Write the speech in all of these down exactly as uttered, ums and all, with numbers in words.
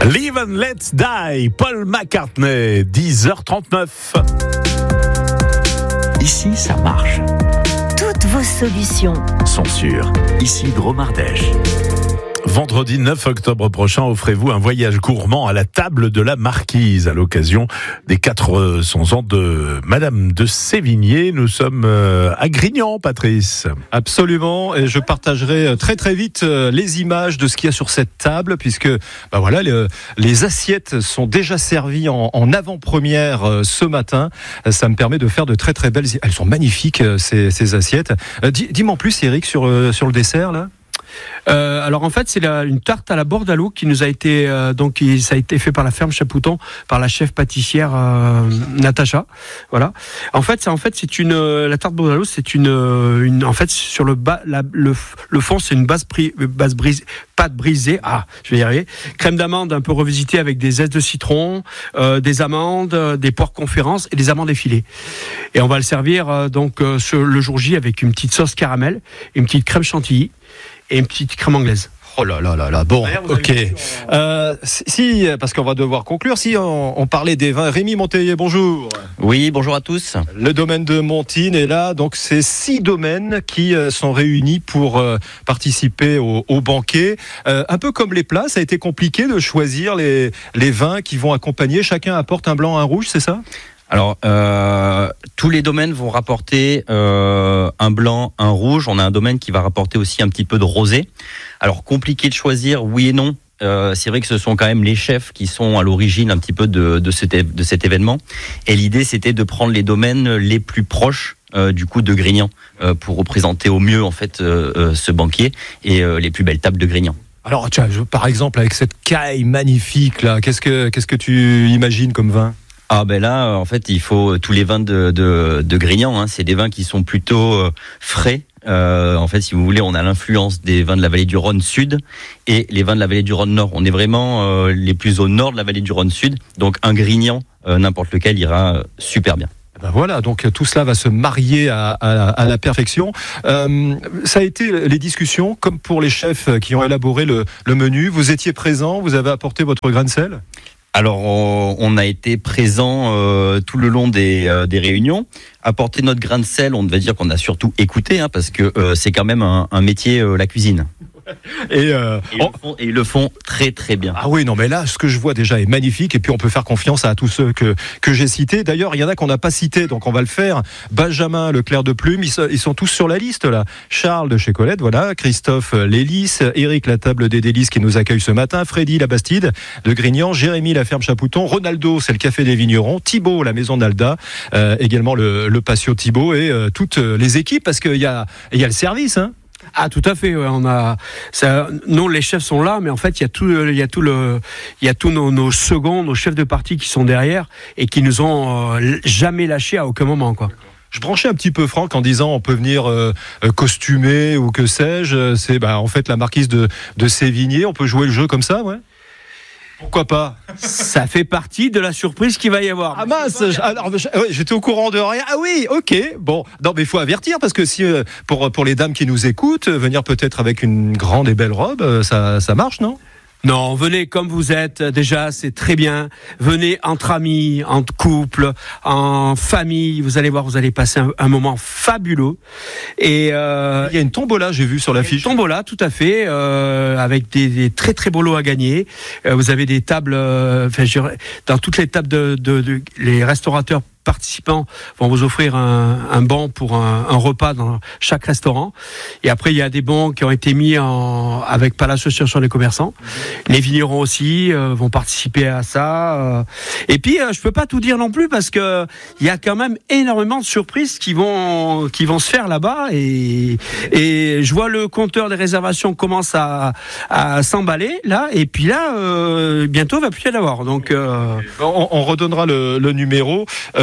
Live and Let's Die, Paul McCartney, dix heures trente-neuf. Ici, ça marche. Toutes vos solutions Sont sûres. Ici, Drôme Ardèche. Vendredi neuf octobre prochain, offrez-vous un voyage gourmand à la table de la Marquise à l'occasion des quatre cents ans de Madame de Sévigné. Nous sommes à Grignan, Patrice. Absolument, et je partagerai très très vite les images de ce qu'il y a sur cette table, puisque bah voilà, les, les assiettes sont déjà servies en, en avant-première ce matin. Ça me permet de faire de très très belles... Elles sont magnifiques, ces, ces assiettes. Dis, dis-moi en plus, Eric, sur, sur le dessert, là. Euh, alors en fait c'est la, une tarte à la bordalou qui nous a été euh, donc qui, ça a été fait par la ferme Chapouton, par la chef pâtissière euh, Natacha. Voilà. En fait c'est en fait c'est une la tarte bordalou c'est une, une en fait sur le bas la, le, le fond c'est une base, bri, base brise, pâte brisée. Ah je vais y arriver. Crème d'amande un peu revisitée avec des zestes de citron, euh, des amandes, des poires conférences et des amandes effilées. Et on va le servir euh, donc euh, sur le jour J avec une petite sauce caramel, une petite crème chantilly et une petite crème anglaise. Oh là là là là, bon, ok. Euh, si, parce qu'on va devoir conclure, si on, on parlait des vins. Rémi Monteiller, bonjour. Oui, bonjour à tous. Le domaine de Montine est là, donc c'est six domaines qui euh, sont réunis pour euh, participer au, au banquet. Euh, un peu comme les plats, ça a été compliqué de choisir les, les vins qui vont accompagner. Chacun apporte un blanc, un rouge, c'est ça ? Alors, euh, tous les domaines vont rapporter euh, un blanc, un rouge. On a un domaine qui va rapporter aussi un petit peu de rosé. Alors, compliqué de choisir, oui et non. Euh, c'est vrai que ce sont quand même les chefs qui sont à l'origine un petit peu de, de, cet, de cet événement. Et l'idée, c'était de prendre les domaines les plus proches euh, du coup de Grignan euh, pour représenter au mieux en fait euh, euh, ce banquet et euh, les plus belles tables de Grignan. Alors, tiens, je, par exemple, avec cette caille magnifique là, qu'est-ce que qu'est-ce que tu imagines comme vin ? Ah ben là, en fait, il faut tous les vins de, de, de Grignan. Hein, c'est des vins qui sont plutôt euh, frais. Euh, en fait, si vous voulez, on a l'influence des vins de la vallée du Rhône Sud et les vins de la vallée du Rhône Nord. On est vraiment euh, les plus au nord de la vallée du Rhône Sud. Donc un Grignan, euh, n'importe lequel, ira euh, super bien. Ben voilà, donc tout cela va se marier à, à, à la perfection. Euh, ça a été les discussions, comme pour les chefs qui ont élaboré le, le menu. Vous étiez présents, vous avez apporté votre grain de sel ? Alors, on a été présent euh, tout le long des, euh, des réunions. Apporter notre grain de sel, on va dire qu'on a surtout écouté, hein, parce que euh, c'est quand même un, un métier, euh, la cuisine. Et, euh, et, ils le font, et ils le font très très bien. Ah oui, non mais là, ce que je vois déjà est magnifique, et puis on peut faire confiance à tous ceux que, que j'ai cités. D'ailleurs, il y en a qu'on n'a pas cités, donc on va le faire. Benjamin Leclerc de Plume, ils sont, ils sont tous sur la liste là. Charles de chez Colette, voilà. Christophe Lélis, Eric la table des délices qui nous accueille ce matin, Freddy la Bastide de Grignan, Jérémy la ferme Chapouton, Ronaldo c'est le café des vignerons, Thibaut la maison d'Alda, euh, également le, le patio Thibaut et euh, toutes les équipes, parce qu'il y a, il y a le service, hein. Ah tout à fait, ouais, on a ça, non les chefs sont là mais en fait il y a tout il y a tout le il y a tous nos, nos seconds, nos chefs de partie qui sont derrière et qui nous ont euh, jamais lâchés à aucun moment quoi. Je branchais un petit peu Franck en disant on peut venir euh, costumer ou que sais-je, c'est bah, en fait la marquise de, de Sévigné, on peut jouer le jeu comme ça, ouais. Pourquoi pas ? Ça fait partie de la surprise qu'il va y avoir. Ah mince, alors, j'étais au courant de rien. Ah oui, ok. Bon, non mais il faut avertir parce que si pour pour les dames qui nous écoutent, venir peut-être avec une grande et belle robe, ça ça marche, non ? Non, venez comme vous êtes, déjà, c'est très bien. Venez entre amis, entre couples, en famille. Vous allez voir, vous allez passer un, un moment fabuleux. Et euh, il y a une tombola, j'ai vu sur l'affiche. Une tombola, tout à fait, euh, avec des, des très très beaux lots à gagner. Euh, vous avez des tables, euh, enfin, je, dans toutes les tables de, de, de les restaurateurs participants vont vous offrir un, un bon pour un, un repas dans chaque restaurant. Et après, il y a des bons qui ont été mis en, avec par l'association des commerçants. Les vignerons aussi euh, vont participer à ça. Euh. Et puis, euh, je peux pas tout dire non plus parce que il y a quand même énormément de surprises qui vont qui vont se faire là-bas. Et, et je vois le compteur des réservations commence à, à s'emballer là. Et puis là, euh, bientôt, il va plus y en avoir. Donc, euh... on, on redonnera le, le numéro. Euh,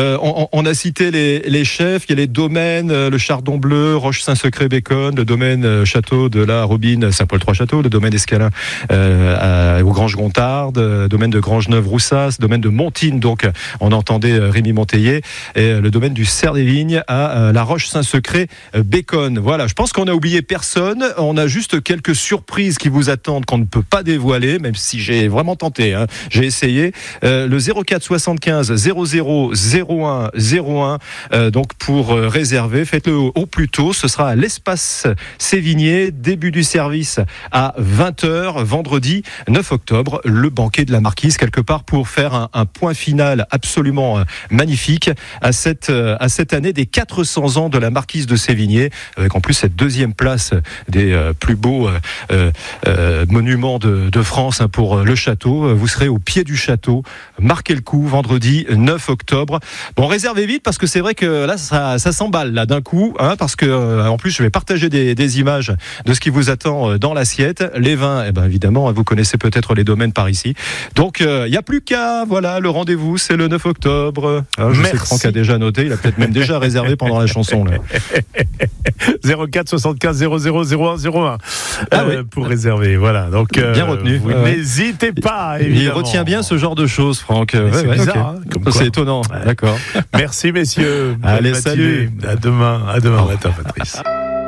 euh, on, on a cité les, les chefs, il y a les domaines, euh, le Chardon Bleu, Roche-Saint-Secret-Bécon, le domaine euh, Château de la Robine, Saint-Paul-Trois-Châteaux, le domaine Escalin euh, à, aux Granges-Gontard, euh, domaine de Grangeneuve-Roussas, domaine de Montine, donc on entendait euh, Rémi Monteillet, et euh, le domaine du Cerf des Vignes à euh, la Roche-Saint-Secret-Bécon. Voilà, je pense qu'on a oublié personne, on a juste quelques surprises qui vous attendent qu'on ne peut pas dévoiler, même si j'ai vraiment tenté, hein, j'ai essayé. Euh, le zéro quatre soixante-quinze zéro zéro zéro un zéro un, euh, donc pour euh, réserver, faites-le au, au plus tôt, ce sera à l'espace Sévigné, début du service à vingt heures, vendredi neuf octobre, le banquet de la Marquise, quelque part pour faire un, un point final absolument euh, magnifique à cette, euh, à cette année des quatre cents ans de la Marquise de Sévigné, avec en plus cette deuxième place des euh, plus beaux euh, euh, monuments de, de France, hein, pour euh, le château. Vous serez au pied du château, marquez le coup, vendredi neuf octobre. Bon, réservez vite parce que c'est vrai que là ça, ça s'emballe là d'un coup, hein, parce que euh, en plus je vais partager des, des images de ce qui vous attend euh, dans l'assiette. Les vins, eh ben évidemment, vous connaissez peut-être les domaines par ici. Donc il euh, n'y a plus qu'à, voilà, le rendez-vous c'est le neuf octobre. Alors, je Merci. sais que Franck a déjà noté, il a peut-être même déjà réservé pendant la chanson là. zéro quatre soixante-quinze zéro zéro zéro un zéro un ah, euh, oui. pour réserver. Voilà, donc euh, bien retenu. Vous euh, n'hésitez pas. Évidemment. Il retient bien ce genre de choses, Franck. Ouais, c'est ouais, bizarre, okay. hein, comme quoi. C'est étonnant. Ouais. D'accord. Merci messieurs. Allez, salut. À demain. À demain matin, Patrice.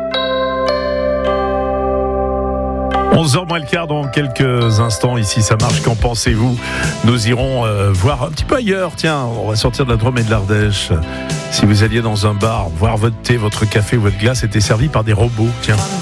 onze heures moins le quart dans quelques instants. Ici, ça marche. Qu'en pensez-vous? Nous irons euh, voir un petit peu ailleurs. Tiens, on va sortir de la Drôme et de l'Ardèche. Si vous alliez dans un bar, voir votre thé, votre café ou votre glace était servi par des robots. Tiens.